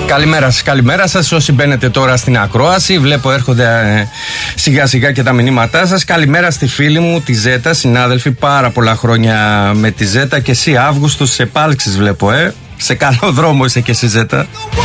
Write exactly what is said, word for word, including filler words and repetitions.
Καλημέρα σας, καλημέρα σας. Όσοι μπαίνετε τώρα στην ακρόαση, βλέπω έρχονται ε, σιγά σιγά και τα μηνύματά σας. Καλημέρα στη φίλη μου, τη Ζέτα, συνάδελφοι, πάρα πολλά χρόνια με τη Ζέτα. Και εσύ Αύγουστος σε επάλξεις βλέπω, ε. Σε καλό δρόμο είσαι και εσύ, Ζέτα.